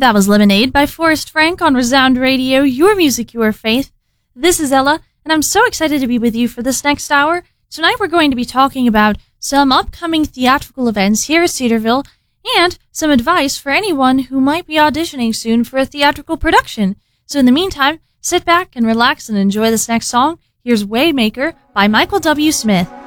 That was Lemonade by Forrest Frank on Resound Radio, your music, your faith. This is Ella, and I'm so excited to be with you for this next hour. Tonight we're going to be talking about some upcoming theatrical events here at Cedarville and some advice for anyone who might be auditioning soon for a theatrical production. So in the meantime, sit back and relax and enjoy this next song. Here's Waymaker by Michael W. Smith.